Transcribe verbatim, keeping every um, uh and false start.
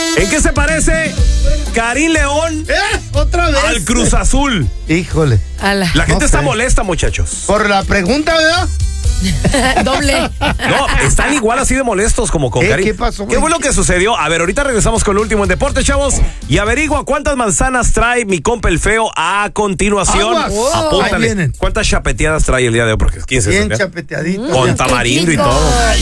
¿En qué se parece Karim León ¿Eh? ¿Otra vez? al Cruz Azul? Híjole. Ala. La gente No está sé. molesta, muchachos. Por la pregunta, ¿verdad? Doble. No, están igual así de molestos como con ¿Eh? Karim. ¿Qué pasó, ¿Qué güey? fue lo que sucedió? A ver, ahorita regresamos con lo último en deporte, chavos. Y averigua cuántas manzanas trae mi compa el feo a continuación. Aguas. Wow. Apúntale. Ahí vienen. ¿Cuántas chapeteadas trae el día de hoy? Porque es quince. Bien ¿sabes? chapeteadito. Con Mm, tamarindo y qué rico. todo.